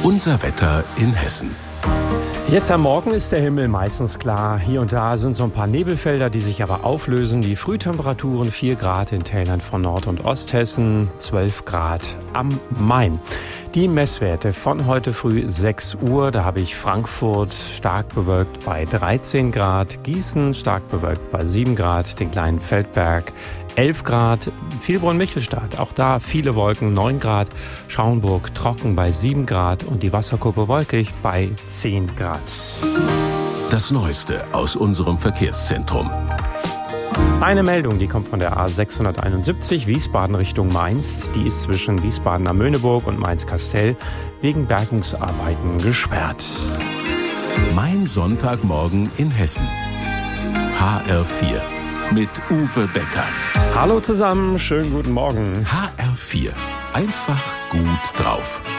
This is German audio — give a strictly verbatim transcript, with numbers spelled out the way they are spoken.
Unser Wetter in Hessen. Jetzt am Morgen ist der Himmel meistens klar. Hier und da sind so ein paar Nebelfelder, die sich aber auflösen. Die Frühtemperaturen vier Grad in Tälern von Nord- und Osthessen, zwölf Grad am Main. Die Messwerte von heute früh sechs Uhr, da habe ich Frankfurt stark bewölkt bei dreizehn Grad, Gießen stark bewölkt bei sieben Grad, den kleinen Feldberg elf Grad, Vilbronn-Michelstadt, auch da viele Wolken, neun Grad, Schaumburg trocken bei sieben Grad und die Wasserkuppe wolkig bei zehn Grad. Das Neueste aus unserem Verkehrszentrum. Eine Meldung, die kommt von der A sechshunderteinundsiebzig, Wiesbaden Richtung Mainz. Die ist zwischen Wiesbaden am Möhneburg und Mainz-Kastell wegen Bergungsarbeiten gesperrt. Mein Sonntagmorgen in Hessen. H R vier mit Uwe Becker. Hallo zusammen, schönen guten Morgen. H R vier. Einfach gut drauf.